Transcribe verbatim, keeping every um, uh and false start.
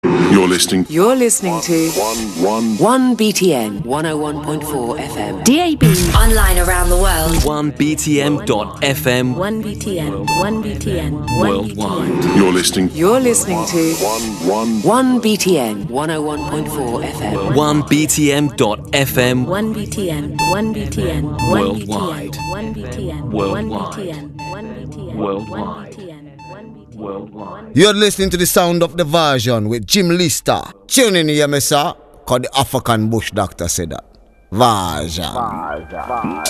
You're listening. You're listening to One, one, one B T N one oh one point four F M. D A B. Online around the world. one B T M dot F M. one B T N. one B T N. Worldwide. You're listening. You're listening to One, one, one B T N one oh one point four F M. one B T M dot F M. one B T N. one B T N. Worldwide. one B T N. Worldwide. one B T N. Worldwide. Worldwide. You're listening to the sound of the version with Jim Lister. Tune in here, me sir, cause the African Bush Doctor said that. Version.